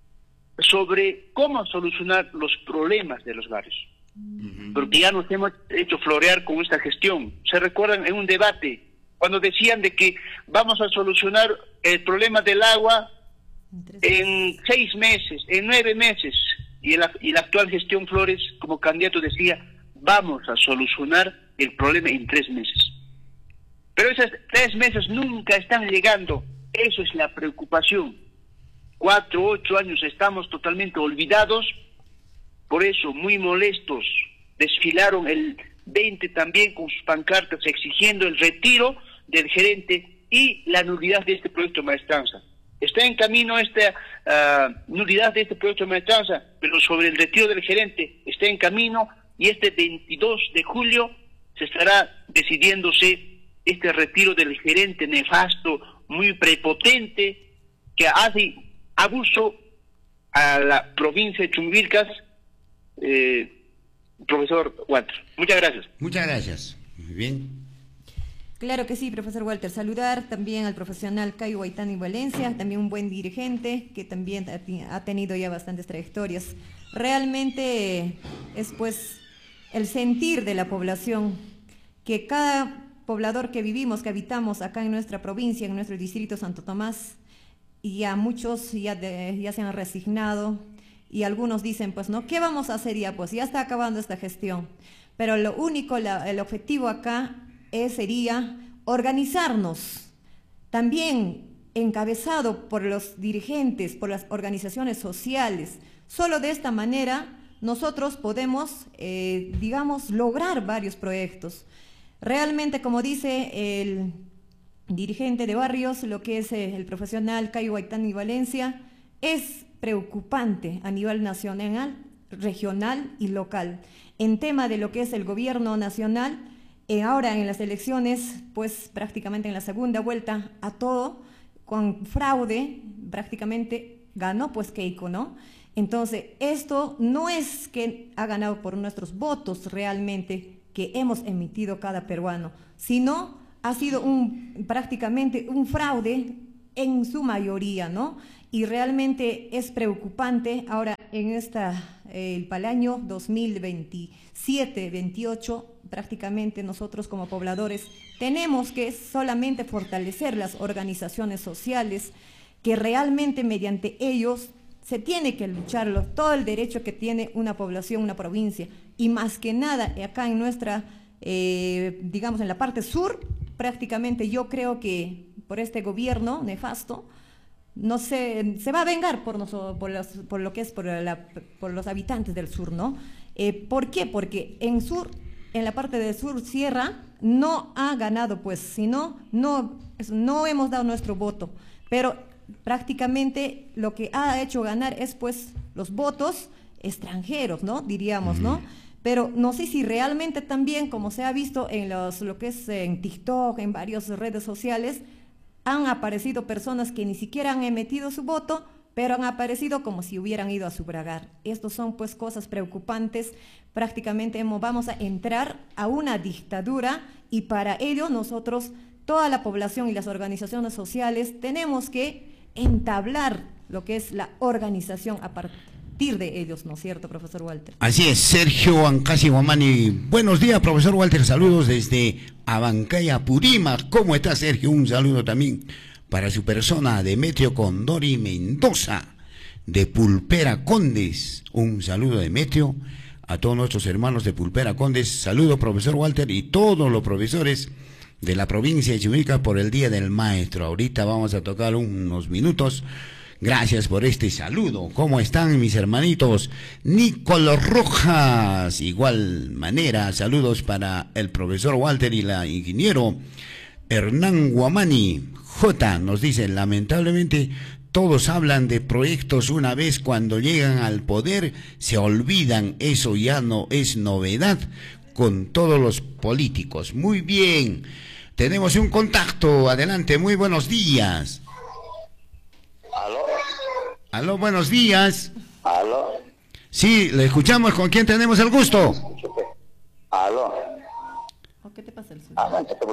sobre cómo solucionar los problemas de los barrios. Uh-huh. Porque ya nos hemos hecho florear con esta gestión. ¿Se recuerdan en un debate cuando decían de que vamos a solucionar el problema del agua en seis meses, en nueve meses? y, el, y la actual gestión Flores, como candidato, decía, vamos a solucionar el problema en tres meses. Pero esos tres meses nunca están llegando. Eso es la preocupación. Cuatro, ocho años estamos totalmente olvidados. Por eso, muy molestos, desfilaron el veinte también con sus pancartas exigiendo el retiro del gerente y la nulidad de este proyecto de maestranza. Está en camino esta uh, nulidad de este proyecto de maestranza, pero sobre el retiro del gerente está en camino, y este veintidós de julio se estará decidiéndose este retiro del gerente nefasto, muy prepotente, que hace abuso a la provincia de Chumbivilcas, eh, profesor Walter. Muchas gracias. Muchas gracias. Muy bien. Claro que sí, profesor Walter. Saludar también al profesional Cayo Guaitani Valencia, también un buen dirigente que también ha tenido ya bastantes trayectorias. Realmente es pues el sentir de la población, que cada poblador que vivimos, que habitamos acá en nuestra provincia, en nuestro distrito Santo Tomás, y ya muchos ya, de, ya se han resignado, y algunos dicen, pues no, ¿qué vamos a hacer ya? Pues ya está acabando esta gestión. Pero lo único, la, el objetivo acá es, sería organizarnos, también encabezado por los dirigentes, por las organizaciones sociales. Solo de esta manera nosotros podemos, eh, digamos, lograr varios proyectos. Realmente, como dice el dirigente de barrios, lo que es el profesional Cayo Guaitani Valencia, es preocupante a nivel nacional, regional y local. En tema de lo que es el gobierno nacional, eh, ahora en las elecciones, pues prácticamente en la segunda vuelta a todo, con fraude, prácticamente ganó pues Keiko, ¿no? Entonces, esto no es que ha ganado por nuestros votos realmente que hemos emitido cada peruano, sino ha sido un, prácticamente un fraude en su mayoría, ¿no? Y realmente es preocupante ahora en esta, eh, para el año dos mil veintisiete veintiocho, prácticamente nosotros como pobladores tenemos que solamente fortalecer las organizaciones sociales, que realmente mediante ellos se tiene que lucharlo, todo el derecho que tiene una población, una provincia, y más que nada acá en nuestra, eh, digamos en la parte sur, prácticamente yo creo que por este gobierno nefasto, no se, se va a vengar por, nosotros, por, los, por lo que es por, la, por los habitantes del sur, ¿no? Eh, ¿Por qué? Porque en sur, en la parte del sur sierra, no ha ganado, pues, sino no, no hemos dado nuestro voto, pero prácticamente lo que ha hecho ganar es pues los votos extranjeros, ¿no? Diríamos, ¿no? Pero no sé si realmente también, como se ha visto en los, lo que es en TikTok, en varias redes sociales, han aparecido personas que ni siquiera han emitido su voto, pero han aparecido como si hubieran ido a sufragar. Estos son pues cosas preocupantes. Prácticamente hemos, vamos a entrar a una dictadura, y para ello nosotros, toda la población y las organizaciones sociales, tenemos que entablar lo que es la organización a partir de ellos, ¿no es cierto, profesor Walter? Así es, Sergio Ancasi Guamani. Buenos días, profesor Walter, saludos desde Abancaya, Purímac. ¿Cómo está, Sergio? Un saludo también para su persona, Demetrio Condori Mendoza, de Pulpera Condes. Un saludo, Demetrio, a todos nuestros hermanos de Pulpera Condes. Saludo, profesor Walter, y todos los profesores de la provincia de Chumbivilcas por el Día del Maestro. Ahorita vamos a tocar unos minutos. Gracias por este saludo. ¿Cómo están mis hermanitos? Nicolás Rojas, igual manera, saludos para el profesor Walter y la ingeniero Hernán Guamani. J nos dice, lamentablemente todos hablan de proyectos, una vez cuando llegan al poder se olvidan, eso ya no es novedad con todos los políticos. Muy bien. Tenemos un contacto, adelante, muy buenos días. ¿Aló? Aló, buenos días. ¿Aló? Sí, le escuchamos, ¿con quién tenemos el gusto? ¿Aló? ¿Qué te pasa el sur?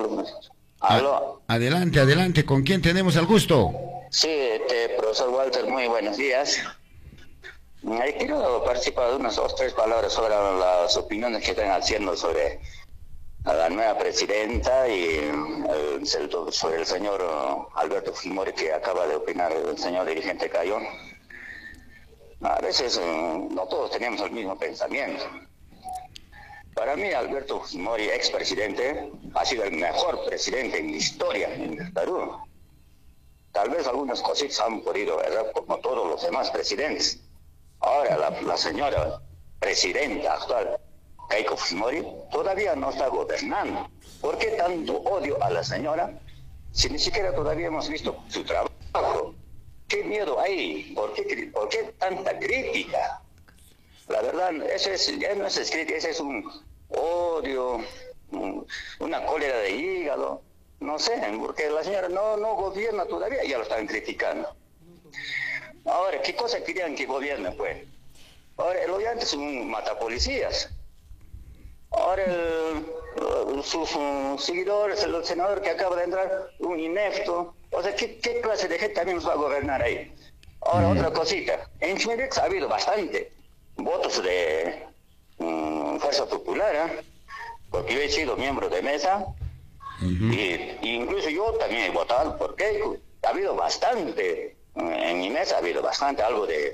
¿Aló? A adelante, adelante, ¿con quién tenemos el gusto? Sí, este, profesor Walter, muy buenos días. Eh, quiero participar de unas dos, tres palabras sobre las opiniones que están haciendo sobre a la nueva presidenta y el, sobre el señor Alberto Fujimori, que acaba de opinar el señor dirigente Cayo. A veces eh, no todos tenemos el mismo pensamiento. Para mí, Alberto Fujimori, expresidente, ha sido el mejor presidente en la historia en el Perú. Tal vez algunas cositas han podido errar como todos los demás presidentes. Ahora, la, la señora presidenta actual, Keiko Fujimori, todavía no está gobernando. ¿Por qué tanto odio a la señora si ni siquiera todavía hemos visto su trabajo? ¿Qué miedo hay? ¿Por qué, por qué tanta crítica? La verdad, eso es, ya no es crítica, ese es un odio, una cólera de hígado, no sé, porque la señora no, no gobierna todavía y ya lo están criticando. Ahora, ¿qué cosa querían que gobierne, pues? Ahora, el oyente es un matapolicías. Ahora, el, sus uh, seguidores, el senador que acaba de entrar, un inepto. O sea, ¿qué, qué clase de gente también nos va a gobernar ahí? Ahora, mm. otra cosita. En Chumirex ha habido bastante votos de um, Fuerza Popular, ¿eh? Porque yo he sido miembro de mesa, uh-huh. y, y incluso yo también he votado por Keiko. Ha habido bastante, en mi mesa ha habido bastante, algo de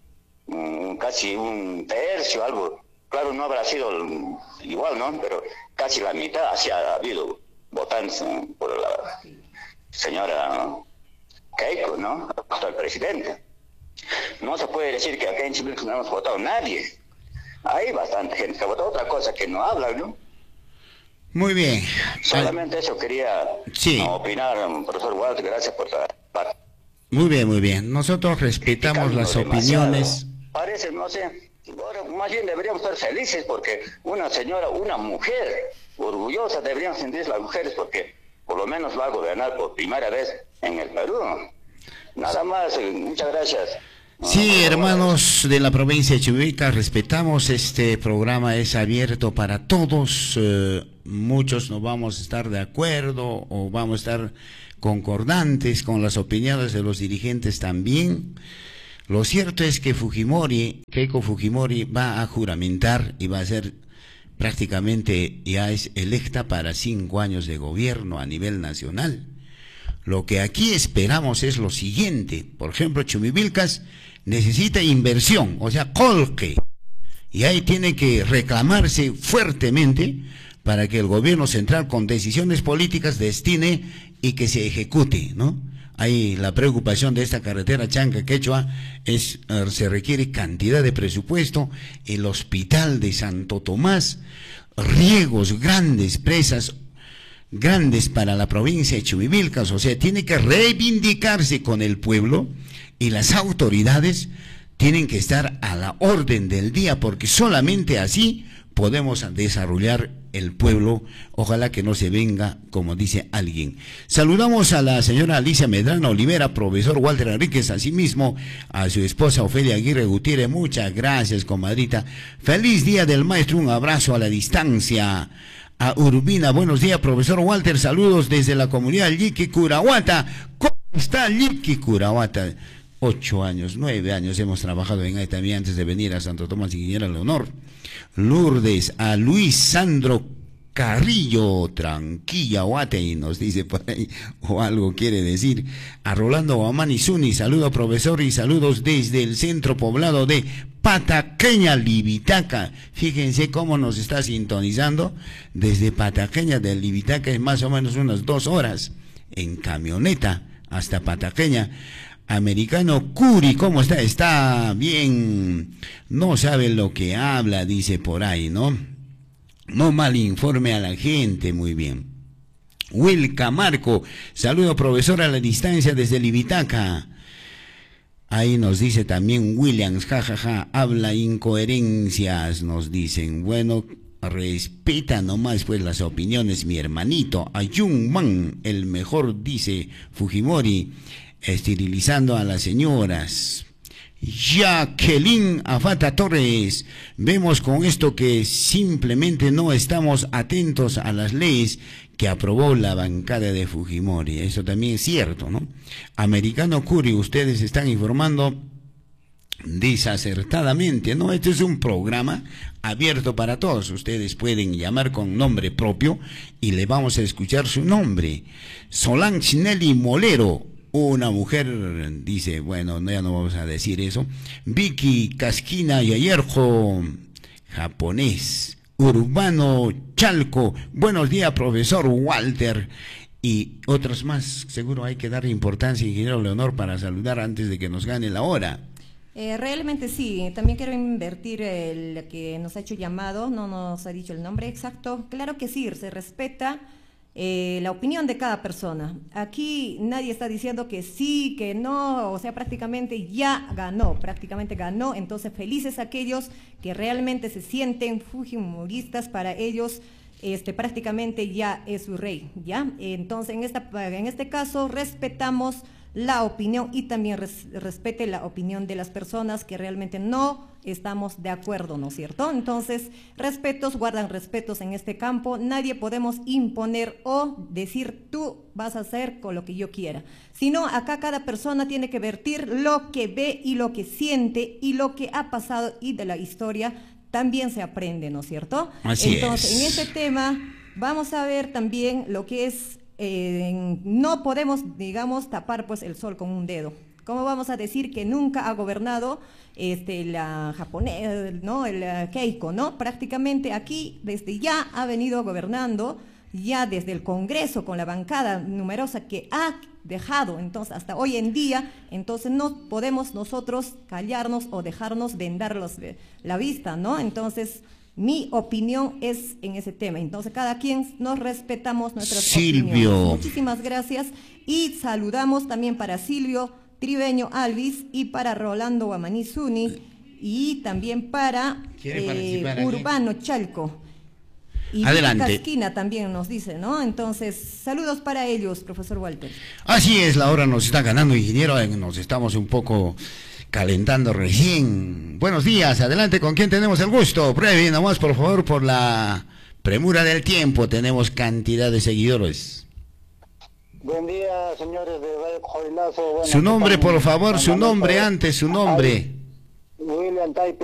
um, casi un tercio, algo. Claro, no habrá sido igual, ¿no? Pero casi la mitad sí ha habido votantes por la señora Keiko, ¿no? Hasta el presidente. No se puede decir que acá en Chile no hemos votado nadie. Hay bastante gente que ha votado. Otra cosa que no hablan, ¿no? Muy bien. Solamente Al... eso quería sí. opinar, profesor Walter. Gracias por la parte. Muy bien, muy bien. Nosotros respetamos las opiniones. Parece, no sé... Ahora, más bien deberíamos estar felices porque una señora, una mujer orgullosa deberían sentirse las mujeres porque por lo menos va a gobernar por primera vez en el Perú. Nada más, muchas gracias. Sí, hermanos de la provincia de Chuquisaca, respetamos este programa, es abierto para todos, eh, muchos no vamos a estar de acuerdo o vamos a estar concordantes con las opiniones de los dirigentes también. Lo cierto es que Fujimori, Keiko Fujimori va a juramentar y va a ser prácticamente, ya es electa para cinco años de gobierno a nivel nacional. Lo que aquí esperamos es lo siguiente, por ejemplo, Chumivilcas necesita inversión, o sea, colque, y ahí tiene que reclamarse fuertemente para que el gobierno central con decisiones políticas destine y que se ejecute, ¿no? Ahí la preocupación de esta carretera Chanca-Quechua es, uh, se requiere cantidad de presupuesto, el hospital de Santo Tomás, riegos grandes, presas grandes para la provincia de Chumivilcas, o sea, tiene que reivindicarse con el pueblo y las autoridades tienen que estar a la orden del día porque solamente así podemos desarrollar el pueblo, ojalá que no se venga, como dice alguien. Saludamos a la señora Alicia Medrano Olivera, profesor Walter Enríquez, asimismo a su esposa Ofelia Aguirre Gutiérrez, muchas gracias, comadrita. Feliz Día del Maestro, un abrazo a la distancia. A Urbina, buenos días, profesor Walter, saludos desde la comunidad Yiqui Curahuata. ¿Cómo está Yiqui Curahuata? Ocho años, nueve años hemos trabajado en ahí también antes de venir a Santo Tomás y Guinera Leonor. Lourdes, a Luis Sandro Carrillo, tranquilla Guate, nos dice por ahí, o algo quiere decir. A Rolando Guamani Zuni, saludo profesor y saludos desde el centro poblado de Pataqueña, Libitaca. Fíjense cómo nos está sintonizando desde Pataqueña de Libitaca, es más o menos unas dos horas en camioneta hasta Pataqueña. Americano Curi, ¿cómo está? Está bien, no sabe lo que habla, dice por ahí, ¿no? No mal informe a la gente, muy bien. Will Camargo, saludo profesor a la distancia desde Libitaca. Ahí nos dice también Williams, jajaja, ja, ja, habla incoherencias, nos dicen. Bueno, respeta nomás pues las opiniones, mi hermanito. Ayun Man, el mejor, dice Fujimori, esterilizando a las señoras. Jacqueline Afata Torres, vemos con esto que simplemente no estamos atentos a las leyes que aprobó la bancada de Fujimori. Eso también es cierto, ¿no? Americano Curi, ustedes están informando desacertadamente, ¿no? Este es un programa abierto para todos. Ustedes pueden llamar con nombre propio y le vamos a escuchar su nombre. Solange Nelly Molero, una mujer, dice, bueno, no, ya no vamos a decir eso. Vicky Casquina Yayerjo, japonés. Urbano Chalco, buenos días, profesor Walter. Y otros más, seguro hay que darle importancia, ingeniero Leonor, para saludar antes de que nos gane la hora. Eh, realmente sí, también quiero invertir el que nos ha hecho llamado, no nos ha dicho el nombre exacto. Claro que sí, se respeta eh, la opinión de cada persona. Aquí nadie está diciendo que sí, que no, o sea, prácticamente ya ganó, prácticamente ganó. Entonces, felices aquellos que realmente se sienten fujimoristas, para ellos este prácticamente ya es su rey, ¿ya? Entonces, en, esta, en este caso, respetamos la opinión y también res, respete la opinión de las personas que realmente no estamos de acuerdo, ¿no es cierto? Entonces, respetos guardan respetos en este campo. Nadie podemos imponer o decir tú vas a hacer con lo que yo quiera, sino acá cada persona tiene que vertir lo que ve y lo que siente y lo que ha pasado, y de la historia también se aprende, ¿no es cierto? Así Entonces, es. en este tema vamos a ver también lo que es Eh, no podemos, digamos, tapar pues el sol con un dedo. ¿Cómo vamos a decir que nunca ha gobernado este, la japonesa, ¿no? El uh, Keiko, ¿no? Prácticamente aquí desde ya ha venido gobernando, ya desde el Congreso con la bancada numerosa que ha dejado, entonces hasta hoy en día. Entonces no podemos nosotros callarnos o dejarnos vendar los, la vista, ¿no? Entonces, mi opinión es en ese tema. Entonces, cada quien nos respetamos nuestras Silvio. opiniones. Muchísimas gracias. Y saludamos también para Silvio Tribeño Alvis y para Rolando Guamanizuni y también para eh, Urbano Chalco. Y adelante. Casquina también nos dice, ¿no? Entonces, saludos para ellos, profesor Walter. Así es, la hora nos está ganando, ingeniero, nos estamos un poco calentando recién. Buenos días, adelante, ¿con quién tenemos el gusto? Breve, nomás, por favor, por la premura del tiempo, tenemos cantidad de seguidores. Buen día, señores de Valle Joilazo. Su nombre, por favor, su nombre antes, su nombre. William Taipe.